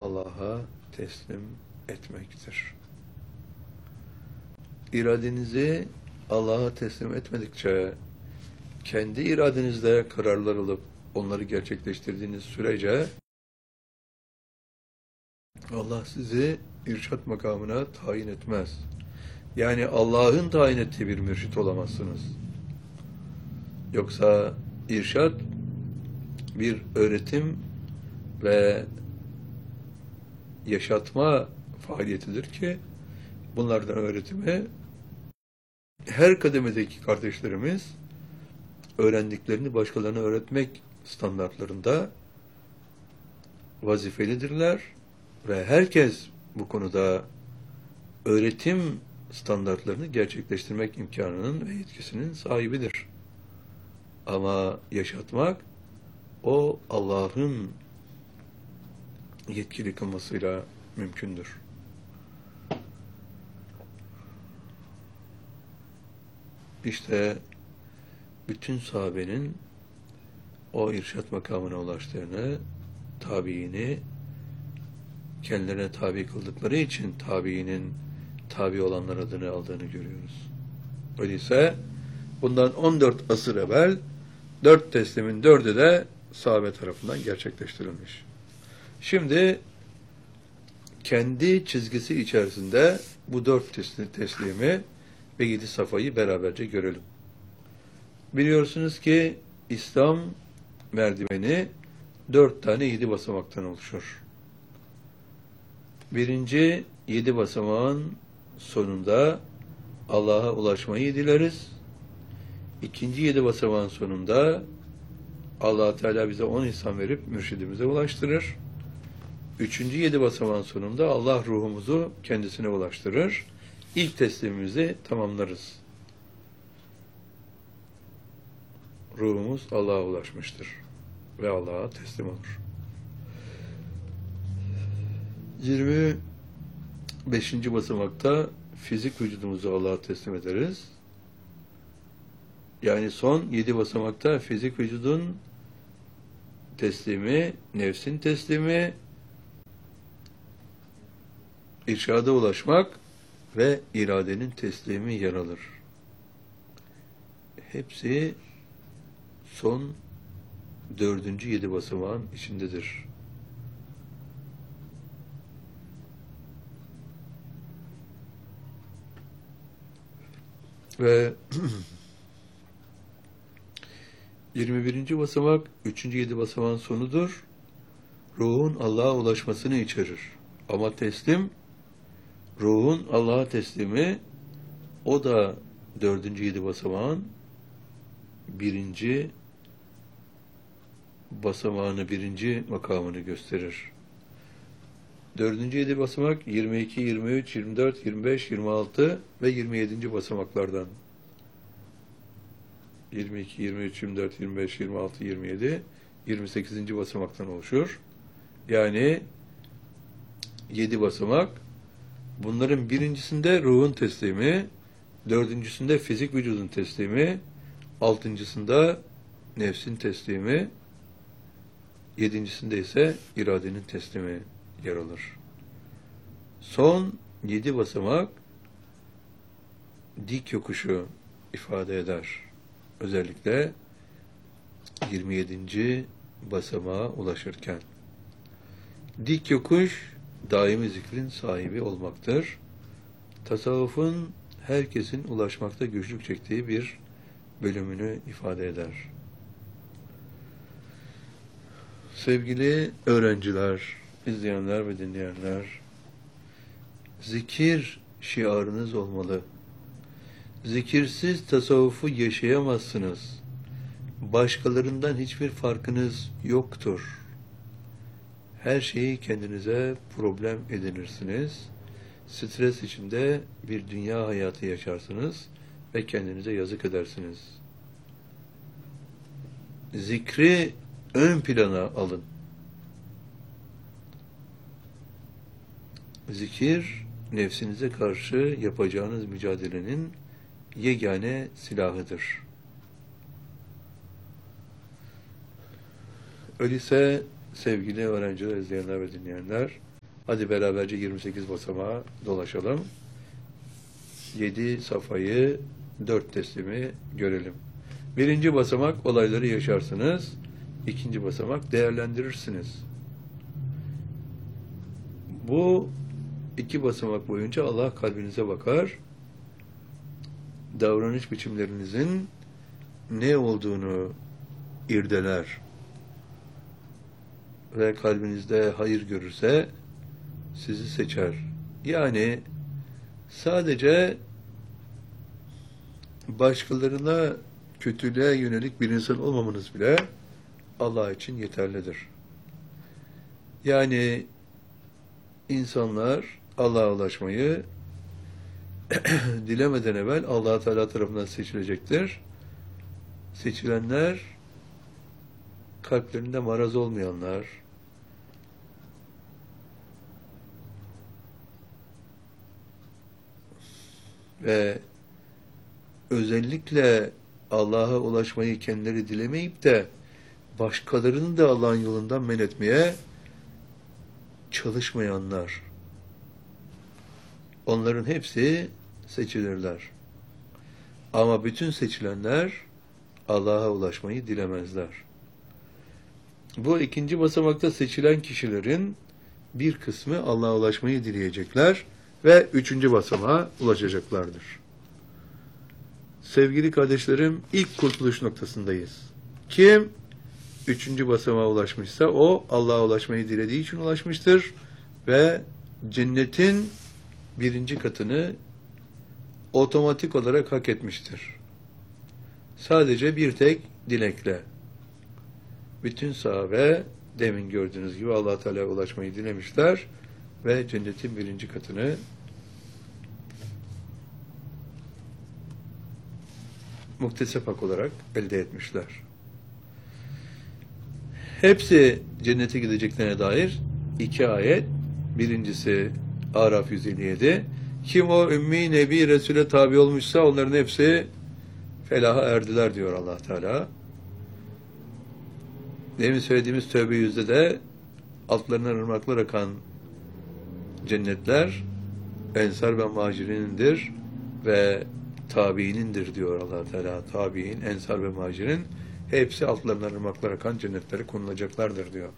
Allah'a teslim etmektir. İradenizi Allah'a teslim etmedikçe, kendi iradenizle kararlar alıp onları gerçekleştirdiğiniz sürece Allah sizi irşat makamına tayin etmez. Yani Allah'ın tayin ettiği bir mürşit olamazsınız. Yoksa irşat bir öğretim ve yaşatma faaliyetidir ki bunlardan öğretimi her kademedeki kardeşlerimiz öğrendiklerini başkalarına öğretmek standartlarında vazifelidirler ve herkes bu konuda öğretim standartlarını gerçekleştirmek imkanının ve yetkisinin sahibidir. Ama yaşatmak o Allah'ın yetkili kılmasıyla mümkündür. İşte bütün sahabenin o irşat makamına ulaştığını, tabiini kendilerine tabi kıldıkları için tabiinin tabi olanlar adını aldığını görüyoruz. Öyleyse bundan 14 asır evvel 4 teslimin 4'ü de sahabe tarafından gerçekleştirilmiş. Şimdi kendi çizgisi içerisinde bu 4 teslimi ve 7 safayı beraberce görelim. Biliyorsunuz ki İslam merdiveni 4 tane 7 basamaktan oluşur. Birinci 7 basamağın sonunda Allah'a ulaşmayı dileriz. İkinci 7 basamağın sonunda Allah Teala bize 10 ihsan verip mürşidimize ulaştırır. Üçüncü 7 basamağın sonunda Allah ruhumuzu kendisine ulaştırır. İlk teslimimizi tamamlarız. Ruhumuz Allah'a ulaşmıştır ve Allah'a teslim olur. 25. basamakta fizik vücudumuzu Allah'a teslim ederiz. Yani son 7 basamakta fizik vücudun teslimi, nefsin teslimi, irşada ulaşmak ve iradenin teslimi yer alır. Hepsi son 4. 7 basamağın içindedir. Ve 21. basamak 3. 7 basamağın sonudur. Ruhun Allah'a ulaşmasını içerir. Ama teslim, ruhun Allah'a teslimi, o da 4. 7 basamağın 1. basamağını, 1. makamını gösterir. 4. 7 basamak 22, 23, 24, 25, 26 ve 27. basamaklardan. 22, 23, 24, 25, 26, 27, 28. basamaktan oluşur. Yani 7 basamak. Bunların birincisinde ruhun teslimi, 4.'sünde fizik vücudun teslimi, 6.'sında nefsin teslimi, 7.'sinde ise iradenin teslimi yer alır. Son 7 basamak dik yokuşu ifade eder. Özellikle 27. basamağa ulaşırken. Dik yokuş daimi zikrin sahibi olmaktır. Tasavvufun herkesin ulaşmakta güçlük çektiği bir bölümünü ifade eder. Sevgili öğrenciler, izleyenler ve dinleyenler, zikir şiarınız olmalı. Zikirsiz tasavvufu yaşayamazsınız. Başkalarından hiçbir farkınız yoktur. Her şeyi kendinize problem edinirsiniz. Stres içinde bir dünya hayatı yaşarsınız ve kendinize yazık edersiniz. Zikri ön plana alın. Zikir, nefsinize karşı yapacağınız mücadelenin yegane silahıdır. Öyleyse sevgili öğrenciler, izleyenler ve dinleyenler, Hadi beraberce 28 basamağı dolaşalım. 7 safayı, 4 teslimi görelim. Birinci basamak olayları yaşarsınız. İkinci basamak değerlendirirsiniz. Bu iki basamak boyunca Allah kalbinize bakar. Davranış biçimlerinizin ne olduğunu irdeler. Ve kalbinizde hayır görürse sizi seçer. Yani sadece başkalarına kötülüğe yönelik bir insan olmamanız bile Allah için yeterlidir. Yani insanlar Allah'a ulaşmayı dilemeden evvel Allah Teala tarafından seçilecektir. Seçilenler kalplerinde maraz olmayanlar, ve özellikle Allah'a ulaşmayı kendileri dilemeyip de başkalarını da Allah'ın yolundan men etmeye çalışmayanlar. Onların hepsi seçilirler. Ama bütün seçilenler Allah'a ulaşmayı dilemezler. Bu ikinci basamakta seçilen kişilerin bir kısmı Allah'a ulaşmayı dileyecekler ve üçüncü basamağa ulaşacaklardır. Sevgili kardeşlerim, ilk kurtuluş noktasındayız. Kim üçüncü basamağa ulaşmışsa o Allah'a ulaşmayı dilediği için ulaşmıştır ve cennetin birinci katını otomatik olarak hak etmiştir. Sadece bir tek dilekle. Bütün sahabe demin gördüğünüz gibi Allah Teala'ya ulaşmayı dilemişler ve cennetin birinci katını muktesep hak olarak elde etmişler. Hepsi cennete gideceklerine dair iki ayet. Birincisi Araf 157. Kim o ümmi nebi Resul'e tabi olmuşsa onların hepsi felaha erdiler diyor Allah Teala. Demin söylediğimiz Tevbe 100'de de altlarından ırmaklar akan cennetler Ensar ve Muhacirinindir ve tabiinindir diyor Allah Teala. Tabiin, Ensar ve Muhacirin hepsi altlarından ırmaklar akan cennetlere konulacaklardır diyor.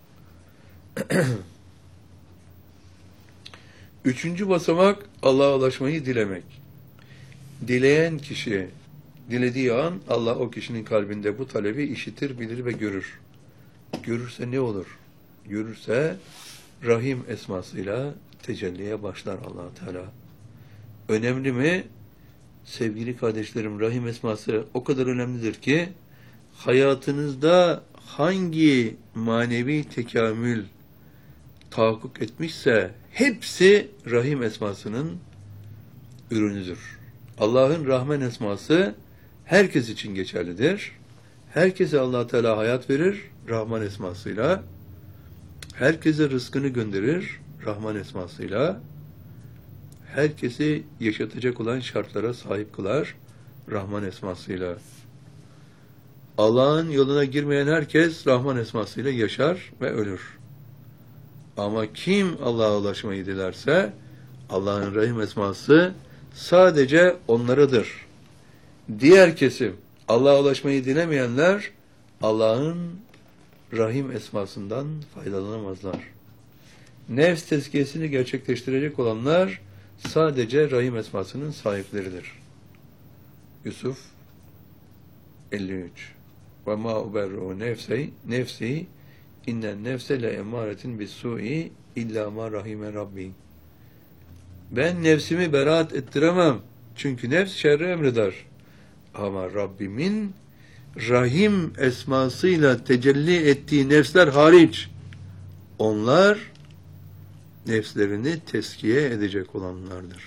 Üçüncü basamak Allah'a ulaşmayı dilemek. Dileyen kişi dilediği an Allah o kişinin kalbinde bu talebi işitir, bilir ve görür. Görürse ne olur? Görürse Rahim esmasıyla tecelliye başlar Allah Teala. Önemli mi? Sevgili kardeşlerim, Rahim esması o kadar önemlidir ki hayatınızda hangi manevi tekamül tahakkuk etmişse hepsi Rahim esmasının ürünüdür. Allah'ın Rahman esması herkes için geçerlidir. Herkese Allah Teala hayat verir Rahman esmasıyla. Herkese rızkını gönderir Rahman esmasıyla. Herkesi yaşatacak olan şartlara sahip kılar Rahman esmasıyla. Allah'ın yoluna girmeyen herkes Rahman esmasıyla yaşar ve ölür. Ama kim Allah'a ulaşmayı dilerse Allah'ın Rahim esması sadece onlaradır. Diğer kesim Allah'a ulaşmayı dilemeyenler Allah'ın Rahim esmasından faydalanamazlar. Nefs tezkiyesini gerçekleştirecek olanlar sadece Rahim esmasının sahipleridir. Yusuf 53. Ve ma uberru nefsi innen nefse le emaretin bis-su'i illa ma rahime rabbi. Ben nefsimi beraat ettiremem. Çünkü nefs şerri emreder. Ama Rabbimin Rahim esmasıyla tecelli ettiği nefsler hariç, onlar nefslerini teskiye edecek olanlardır.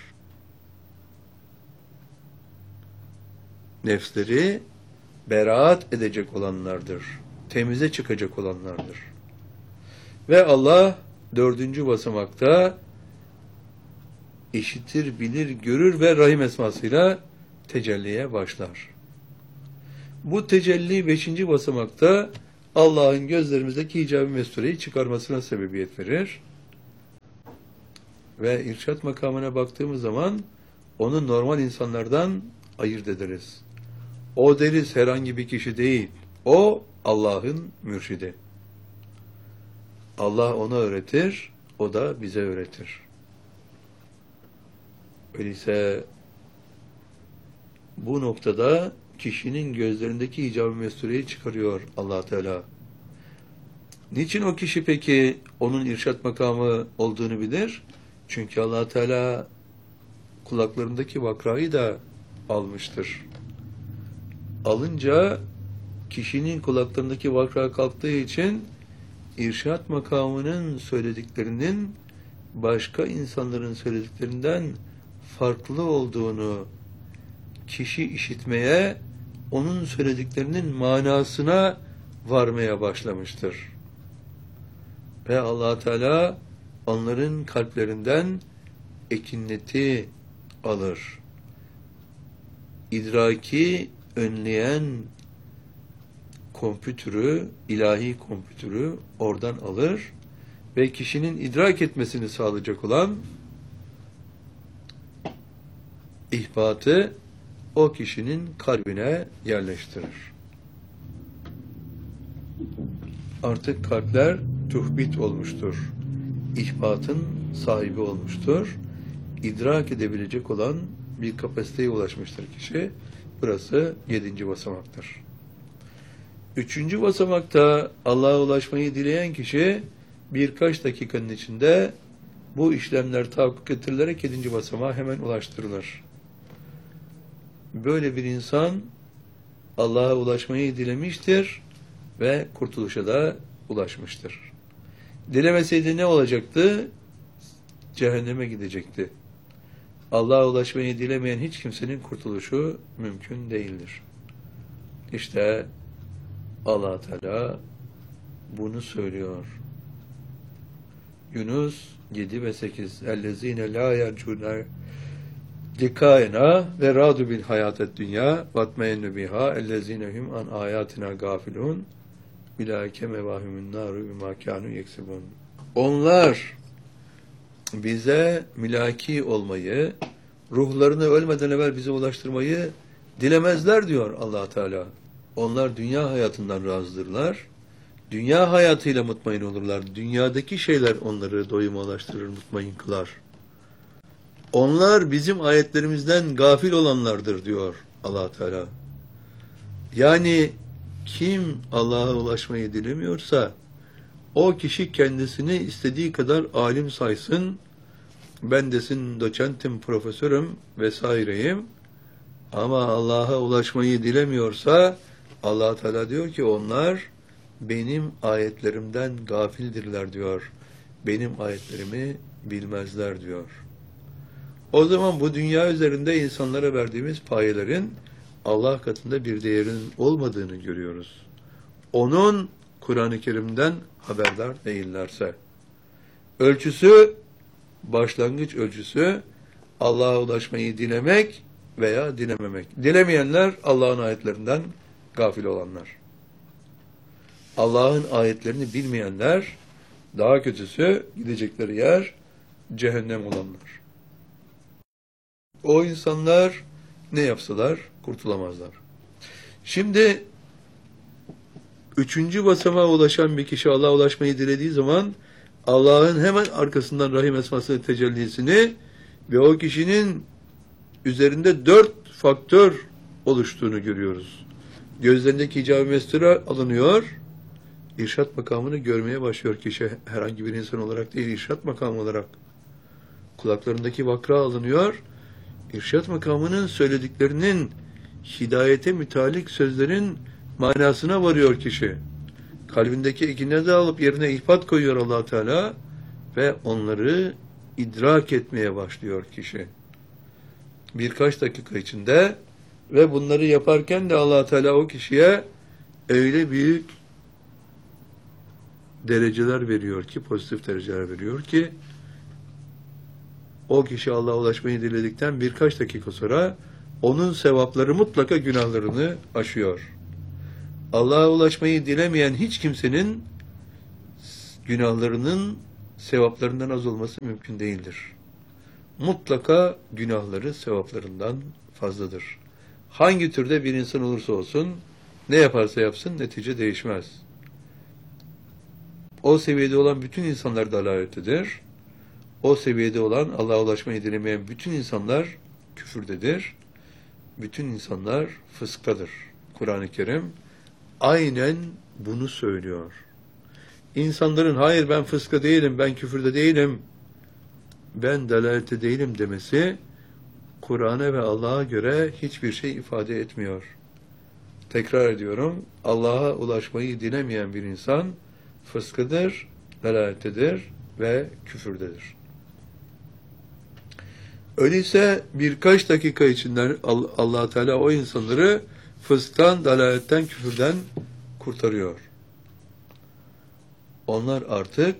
Nefsleri beraat edecek olanlardır. Temize çıkacak olanlardır. Ve Allah dördüncü basamakta işitir, bilir, görür ve Rahim esmasıyla tecelliye başlar. Bu tecelli 5. basamakta Allah'ın gözlerimizdeki hicab-ı mestureyi çıkarmasına sebebiyet verir. Ve irşat makamına baktığımız zaman onu normal insanlardan ayırt ederiz. O deriz herhangi bir kişi değil. O Allah'ın mürşidi. Allah ona öğretir, o da bize öğretir. Öyleyse bu noktada kişinin gözlerindeki icab-ı mesureyi çıkarıyor Allah Teala. Niçin o kişi peki onun irşat makamı olduğunu bilir? Çünkü Allah Teala kulaklarındaki vakrayı da almıştır. Alınca kişinin kulaklarındaki vakra kalktığı için irşat makamının söylediklerinin başka insanların söylediklerinden farklı olduğunu kişi işitmeye, onun söylediklerinin manasına varmaya başlamıştır. Ve Allah Teala onların kalplerinden ekineti alır. İdraki önleyen kompütürü, ilahi kompütürü oradan alır ve kişinin idrak etmesini sağlayacak olan ihbatı o kişinin kalbine yerleştirir. Artık kalpler tuhbit olmuştur. İhbatın sahibi olmuştur. İdrak edebilecek olan bir kapasiteye ulaşmıştır kişi. Burası 7. basamaktır. 3. basamakta Allah'a ulaşmayı dileyen kişi birkaç dakikanın içinde bu işlemler tahakkuk ettirilerek 7. basamağa hemen ulaştırılır. Böyle bir insan Allah'a ulaşmayı dilemiştir ve kurtuluşa da ulaşmıştır. Dilemeseydi ne olacaktı? Cehenneme gidecekti. Allah'a ulaşmayı dilemeyen hiç kimsenin kurtuluşu mümkün değildir. İşte Allah Teala bunu söylüyor. Yunus 7 ve 8 اَلَّذ۪ينَ لَا يَرْجُونَ لِقَائَنَا ve radu bil hayatet dünya vatmeyennü biha اَلَّذ۪ينَ hum an ayatina gafilun ulaike mevahimun naru bima kanu yeksibun. Onlar bize mülaki olmayı, ruhlarını ölmeden evvel bize ulaştırmayı dilemezler diyor Allah Teala. Onlar dünya hayatından razıdırlar. Dünya hayatıyla mutmain olurlar. Dünyadaki şeyler onları doyuma ulaştırır, mutmain kılar. Onlar bizim ayetlerimizden gafil olanlardır diyor Allah Teala. Yani kim Allah'a ulaşmayı dilemiyorsa o kişi kendisini istediği kadar alim saysın, ben desin doçentim, profesörüm vesaireyim, ama Allah'a ulaşmayı dilemiyorsa Allah Teala diyor ki onlar benim ayetlerimden gafildirler diyor. Benim ayetlerimi bilmezler diyor. O zaman bu dünya üzerinde insanlara verdiğimiz payelerin Allah katında bir değerinin olmadığını görüyoruz. Onun Kur'an-ı Kerim'den haberdar değillerse. Ölçüsü, başlangıç ölçüsü Allah'a ulaşmayı dilemek veya dilememek. Dilemeyenler Allah'ın ayetlerinden gafil olanlar. Allah'ın ayetlerini bilmeyenler, daha kötüsü gidecekleri yer cehennem olanlar. O insanlar ne yapsalar kurtulamazlar. Şimdi 3. basamağa ulaşan bir kişi Allah'a ulaşmayı dilediği zaman Allah'ın hemen arkasından Rahim esması tecellisini ve o kişinin üzerinde 4 faktör oluştuğunu görüyoruz. Gözlerindeki icab-ı mesture alınıyor, irşat makamını görmeye başlıyor kişi, herhangi bir insan olarak değil, irşat makamı olarak. Kulaklarındaki vakra alınıyor, irşat makamının söylediklerinin hidayete mütalik sözlerin manasına varıyor kişi. Kalbindeki ekinleri alıp yerine ihbat koyuyor Allah Teala ve onları idrak etmeye başlıyor kişi. Birkaç dakika içinde ve bunları yaparken de Allah Teala o kişiye öyle büyük dereceler veriyor ki, pozitif dereceler veriyor ki o kişi Allah'a ulaşmayı diledikten birkaç dakika sonra onun sevapları mutlaka günahlarını aşıyor. Allah'a ulaşmayı dilemeyen hiç kimsenin günahlarının sevaplarından az olması mümkün değildir. mutlaka günahları sevaplarından fazladır. Hangi türde bir insan olursa olsun, ne yaparsa yapsın netice değişmez. O seviyede olan bütün insanlar dalalettedir. O seviyede olan Allah'a ulaşmayı dilemeyen bütün insanlar küfürdedir. Bütün insanlar fısktadır. Kur'an-ı Kerim aynen bunu söylüyor. İnsanların hayır ben fıska değilim, ben küfürde değilim, ben dalalette değilim demesi Kur'an'a ve Allah'a göre hiçbir şey ifade etmiyor. Tekrar ediyorum, Allah'a ulaşmayı dilemeyen bir insan fıskıdır, dalalettedir ve küfürdedir. Öyleyse birkaç dakika içinde Allah Teala o insanları fısktan, dalaletten, küfürden kurtarıyor. Onlar artık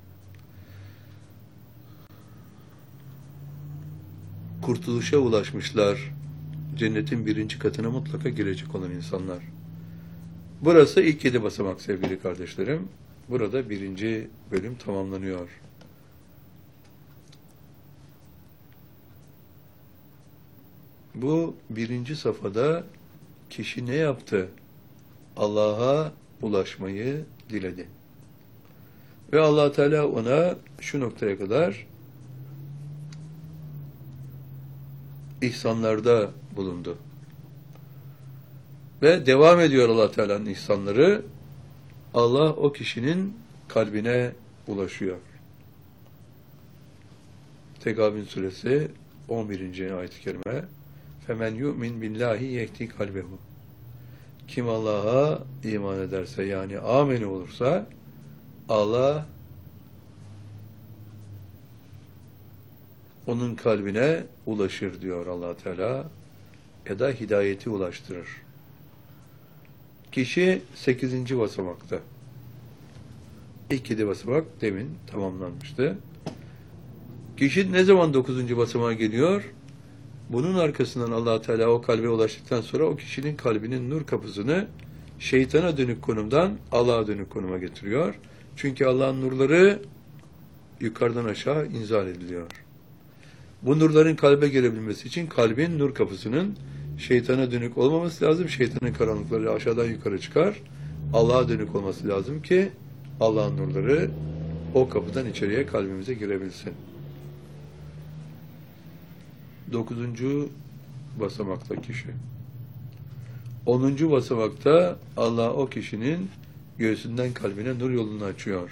kurtuluşa ulaşmışlar. Cennetin 1. katına mutlaka girecek olan insanlar. Burası ilk 7 basamak sevgili kardeşlerim. Burada 1. bölüm tamamlanıyor. Bu 1. safhada kişi ne yaptı? Allah'a ulaşmayı diledi. Ve Allah Teala ona şu noktaya kadar ihsanlarda bulundu. Ve devam ediyor Allah Teala'nın ihsanları. Allah o kişinin kalbine ulaşıyor. Tegabün suresi 11. ayet-i kerime. Femen yu'min billahi yehdi kalbehu. Kim Allah'a iman ederse yani ameni olursa Allah onun kalbine ulaşır diyor Allah Teala ya da hidayeti ulaştırır. Kişi 8. basamakta. İlk 7 basamak demin tamamlanmıştı. Kişi ne zaman 9. basamağa geliyor? Bunun arkasından Allah Teala o kalbe ulaştıktan sonra o kişinin kalbinin nur kapısını şeytana dönük konumdan Allah'a dönük konuma getiriyor. Çünkü Allah'ın nurları yukarıdan aşağı inzal ediliyor. Bu nurların kalbe gelebilmesi için kalbin nur kapısının şeytana dönük olmaması lazım. Şeytanın karanlıkları aşağıdan yukarı çıkar. Allah'a dönük olması lazım ki Allah'ın nurları o kapıdan içeriye kalbimize girebilsin. 9. basamakta kişi. 10. basamakta Allah o kişinin göğsünden kalbine nur yolunu açıyor.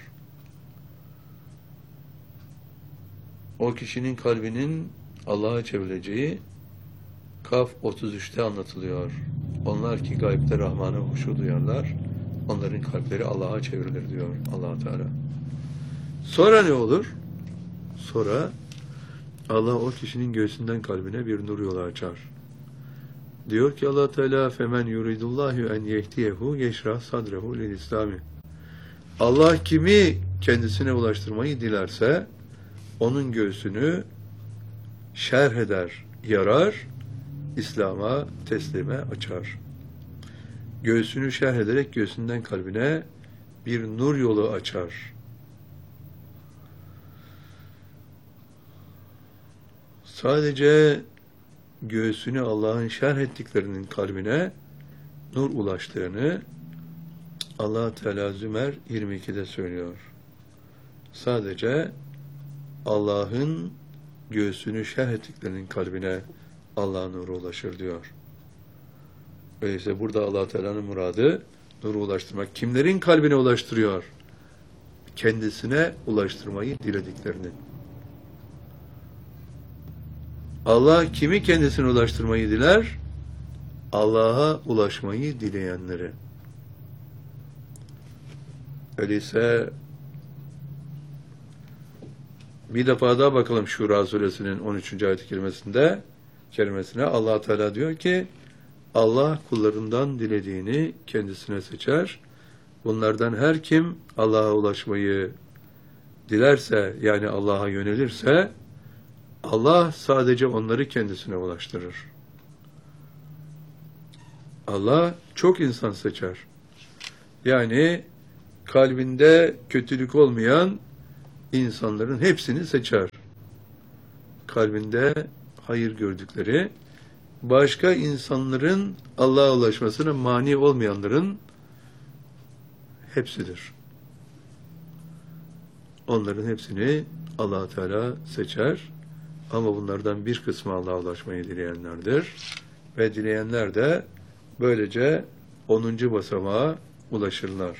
O kişinin kalbinin Allah'a çevrileceği Kaf 33'te anlatılıyor. Onlar ki gaybde Rahman'a huşu duyarlar, onların kalpleri Allah'a çevrilir diyor Allah Teala. Sonra ne olur? Sonra Allah o kişinin göğsünden kalbine bir nur yolu açar. Diyor ki Allah Teala femen yuridullahu en yehdiyehu yeşrah sadrehu lil İslami. Allah kimi kendisine ulaştırmayı dilerse onun göğsünü şerh eder, yarar, İslam'a, teslime açar. Göğsünü şerh ederek göğsünden kalbine bir nur yolu açar. Sadece göğsünü Allah'ın şerh ettiklerinin kalbine nur ulaştığını Allah Teala Zümer 22'de söylüyor. Sadece Allah'ın göğsünü şerh ettiklerinin kalbine Allah'ın nuru ulaşır diyor. Öyleyse burada Allah Teala'nın muradı nuru ulaştırmak. Kimlerin kalbine ulaştırıyor? Kendisine ulaştırmayı dilediklerini. Allah kimi kendisine ulaştırmayı diler? Allah'a ulaşmayı dileyenleri. Öyleyse bir defa daha bakalım Şura suresinin 13. ayet-i kerimesine Allah Teala diyor ki Allah kullarından dilediğini kendisine seçer. Bunlardan her kim Allah'a ulaşmayı dilerse yani Allah'a yönelirse Allah sadece onları kendisine ulaştırır. Allah çok insan seçer. Yani kalbinde kötülük olmayan insanların hepsini seçer. kalbinde hayır gördükleri, başka insanların Allah'a ulaşmasına mani olmayanların hepsidir. Onların hepsini Allah Teala seçer. Ama bunlardan bir kısmı Allah'a ulaşmayı dileyenlerdir. Ve dileyenler de böylece 10. basamağa ulaşırlar.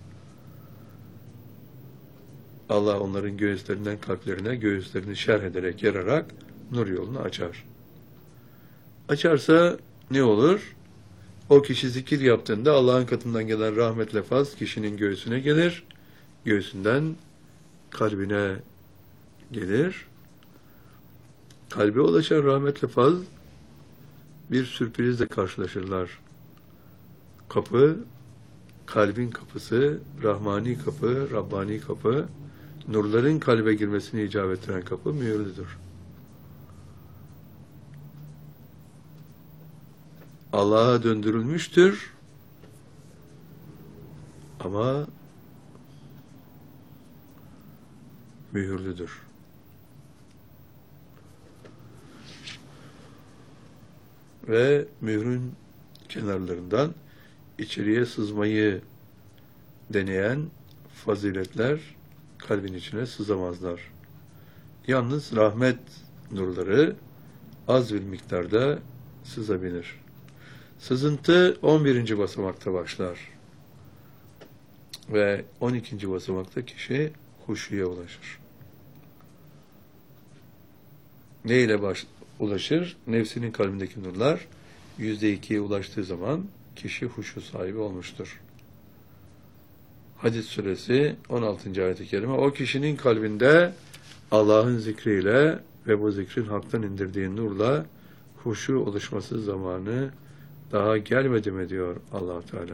Allah onların göğüslerinden kalplerine, göğüslerini şerh ederek, yararak nur yolunu açar. Açarsa ne olur? O kişi zikir yaptığında Allah'ın katından gelen rahmetle faz kişinin göğsüne gelir. Göğsünden kalbine gelir. Kalbe ulaşan rahmetle faz bir sürprizle karşılaşırlar. Kapı, kalbin kapısı, Rahmani kapı, Rabbani kapı, nurların kalbe girmesini icap ettiren kapı mühürlüdür. Allah'a döndürülmüştür ama mühürlüdür. Ve mührün kenarlarından içeriye sızmayı deneyen faziletler kalbin içine sızamazlar. Yalnız rahmet nurları az bir miktarda sızabilir. Sızıntı 11. basamakta başlar. Ve 12. basamakta kişi huşuya ulaşır. Ne ile ulaşır? Nefsinin kalbindeki nurlar %2'ye ulaştığı zaman kişi huşu sahibi olmuştur. Hadis suresi 16. ayet-i kerime, o kişinin kalbinde Allah'ın zikriyle ve bu zikrin haktan indirdiği nurla huşu oluşması zamanı daha gelmedi mi diyor Allah Teala.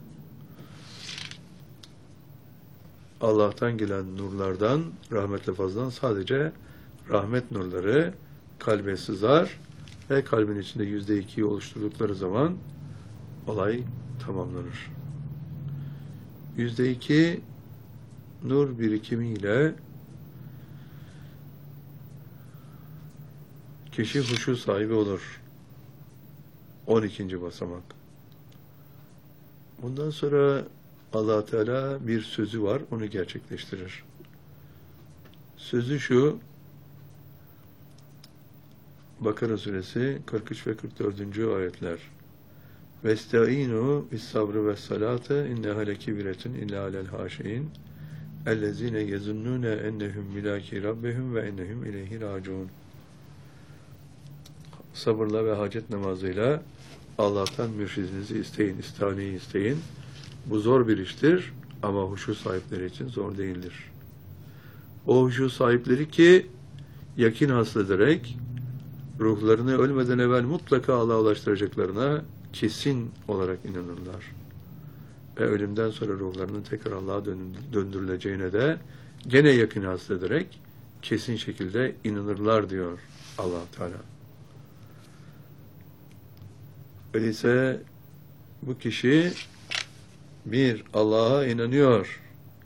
Allah'tan gelen nurlardan, rahmetle fazladan sadece rahmet nurları kalbe sızar ve kalbin içinde %2'yi oluşturdukları zaman olay tamamlanır. %2 nur birikimiyle kişi huşu sahibi olur. 12. basamak. Bundan sonra Allah Teala bir sözü var, onu gerçekleştirir. Sözü şu, Bakara suresi 43 ve 44. ayetler. Vestaînû bis-sabrı ve's-salâte inneha lekebiretun illâ alel hâşiîn ellezîne yezunnûne ennehum milâki rabbihim ve ennehum ileyhi râciûn. Sabırla ve hacet namazıyla Allah'tan mürşidinizi isteyin, istihaneyi isteyin. Bu zor bir iştir ama huşu sahipleri için zor değildir. O huşu sahipleri ki yakin haslederek ruhlarını ölmeden evvel mutlaka Allah'a ulaştıracaklarına kesin olarak inanırlar. Ve ölümden sonra ruhlarının tekrar Allah'a döndürüleceğine de gene yakin haslederek kesin şekilde inanırlar diyor Allah Teala. Öyleyse bu kişi bir, Allah'a inanıyor.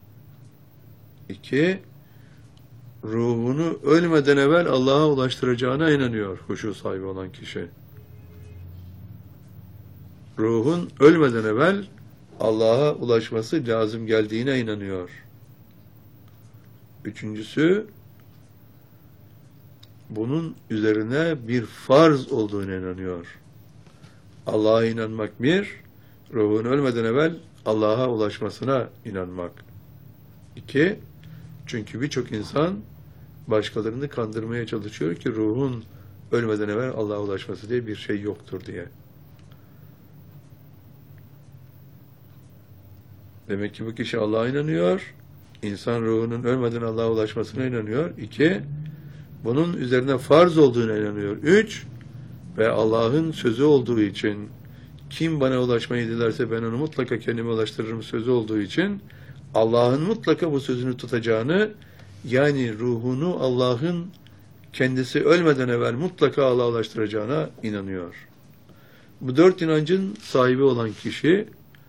2, ruhunu ölmeden evvel Allah'a ulaştıracağına inanıyor huşu sahibi olan kişi. Ruhun ölmeden evvel Allah'a ulaşması lazım geldiğine inanıyor. 3'üncüsü, bunun üzerine bir farz olduğuna inanıyor. Allah'a inanmak bir, ruhun ölmeden evvel Allah'a ulaşmasına inanmak. 2, çünkü birçok insan başkalarını kandırmaya çalışıyor ki ruhun ölmeden evvel Allah'a ulaşması diye bir şey yoktur diye. Demek ki bu kişi Allah'a inanıyor, insan ruhunun ölmeden Allah'a ulaşmasına inanıyor. 2, bunun üzerine farz olduğuna inanıyor. 3, ve Allah'ın sözü olduğu için kim bana ulaşmayı dilerse ben onu mutlaka kendime ulaştırırım sözü olduğu için Allah'ın mutlaka bu sözünü tutacağını, yani ruhunu Allah'ın kendisi ölmeden evvel mutlaka Allah'a ulaştıracağına inanıyor. Bu 4 inancın sahibi olan kişi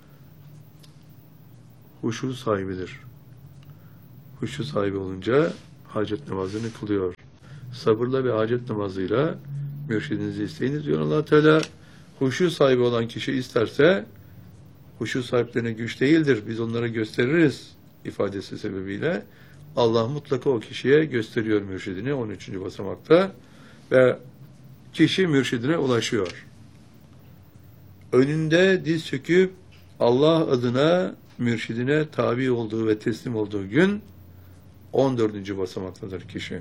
huşu sahibidir. Huşu sahibi olunca hacet namazını kılıyor. sabırla ve hacet namazıyla mürşidinizi isteyiniz diyor Allah Teala. Huşu sahibi olan kişi isterse, huşu sahiplerine güç değildir, biz onlara gösteririz ifadesi sebebiyle Allah mutlaka o kişiye gösteriyor mürşidini 13. basamakta ve kişi mürşidine ulaşıyor. Önünde diz çöküp Allah adına mürşidine tabi olduğu ve teslim olduğu gün 14. basamaktadır kişi.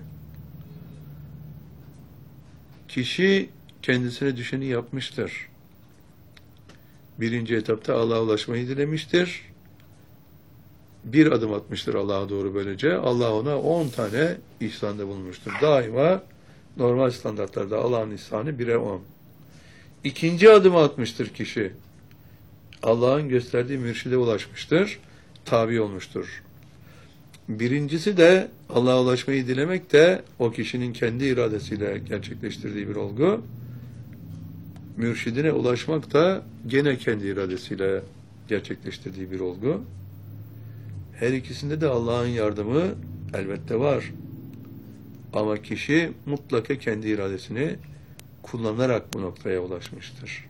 Kişi kendisine düşeni yapmıştır. Birinci etapta Allah'a ulaşmayı dilemiştir. Bir adım atmıştır Allah'a doğru böylece. Allah ona 10 tane ihsanda bulunmuştur. Daima normal standartlarda Allah'ın ihsanı 1'e 10. İkinci adımı atmıştır kişi. Allah'ın gösterdiği mürşide ulaşmıştır. Tabi olmuştur. Birincisi de Allah'a ulaşmayı dilemek de o kişinin kendi iradesiyle gerçekleştirdiği bir olgu. Mürşidine ulaşmak da gene kendi iradesiyle gerçekleştirdiği bir olgu. Her ikisinde de Allah'ın yardımı elbette var. Ama kişi mutlaka kendi iradesini kullanarak bu noktaya ulaşmıştır.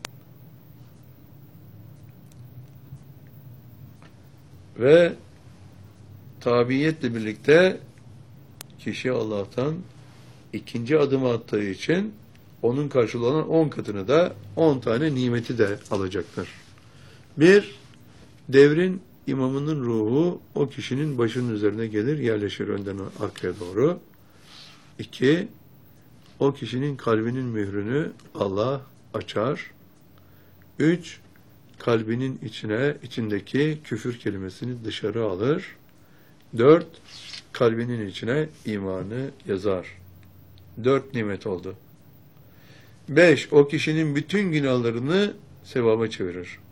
Ve tabiiyetle birlikte kişi Allah'tan ikinci adımı attığı için onun karşılığı olan 10 katını da 10 tane nimeti de alacaktır. Bir, devrin imamının ruhu o kişinin başının üzerine gelir, yerleşir önden arkaya doğru. 2, o kişinin kalbinin mührünü Allah açar. 3, kalbinin içindeki küfür kelimesini dışarı alır. 4, kalbinin içine imanı yazar. 4 nimet oldu. 5, o kişinin bütün günahlarını sevaba çevirir.